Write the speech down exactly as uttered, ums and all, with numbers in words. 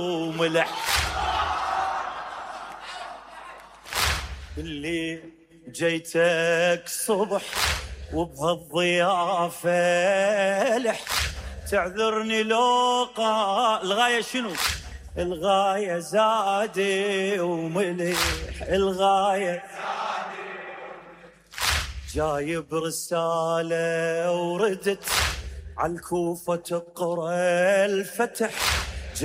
وملح اللي جيتك صبح وبهالضيافة لح تعذرني لو قا الغاية شنو؟ الغاية زادي وملح الغاية جايب رسالة وردت عالكوفة تقرأ الفتح